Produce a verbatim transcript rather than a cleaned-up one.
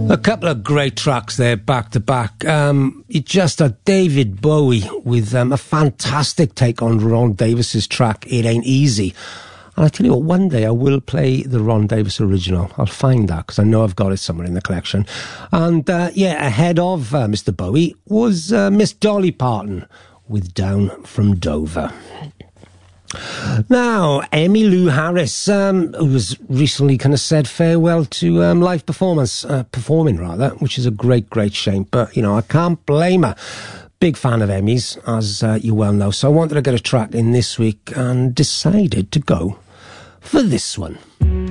A couple of great tracks there, back to back. Um, you just had David Bowie with um, a fantastic take on Ron Davis's track, It Ain't Easy. And I tell you what, one day I will play the Ron Davis original. I'll find that, because I know I've got it somewhere in the collection. And, uh, yeah, ahead of uh, Mister Bowie was uh, Miss Dolly Parton with Down from Dover. Now, Emmylou Harris, um, who was recently kind of said farewell to um, live performance, uh, performing rather, which is a great, great shame. But, you know, I can't blame her. Big fan of Emmys, as uh, you well know. So I wanted to get a track in this week and decided to go for this one.